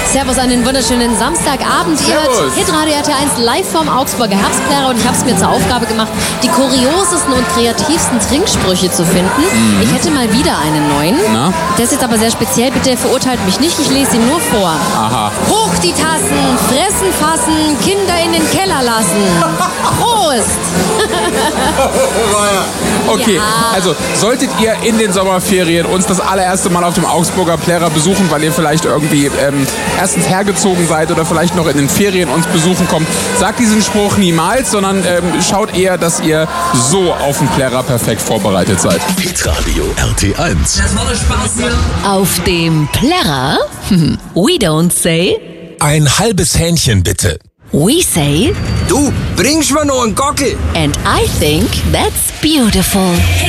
Servus, einen wunderschönen Samstagabend. Ihr hört Hitradio RT1 live vom Augsburger Herbstplärrer und ich habe es mir zur Aufgabe gemacht, die kuriosesten und kreativsten Trinksprüche zu finden. Ich hätte mal wieder einen neuen. Na? Der ist jetzt aber sehr speziell. Bitte verurteilt mich nicht, ich lese ihn nur vor. Aha. Hoch die Tassen, fressen, fassen, Kinder in den Keller lassen. Prost! Okay, Ja. also solltet ihr in den Sommerferien uns das allererste Mal auf dem Augsburger Plärrer besuchen, weil ihr vielleicht irgendwie erstens hergezogen seid oder vielleicht noch in den Ferien uns besuchen kommt, sagt diesen Spruch niemals, sondern schaut eher, dass ihr so auf den Plärrer perfekt vorbereitet seid. Hitradio RT1. Das war der Spaß hier. Auf dem Plärrer? We don't say, Ein halbes Hähnchen bitte. we say, Du, bringst mir noch einen Gockel. and I think that's beautiful.